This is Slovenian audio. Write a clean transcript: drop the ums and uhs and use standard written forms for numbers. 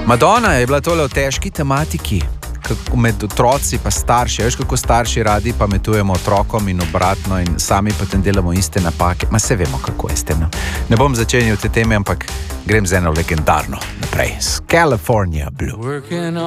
Madonna je bila tole o težki tematiki, med otroci pa starši. Veš, kako starši radi pametujemo otrokom in obratno in sami potem delamo iste napake. Ma se vemo, kako je s tem. Ne bom začenjal te teme, ampak grem z eno legendarno naprej. California Blue.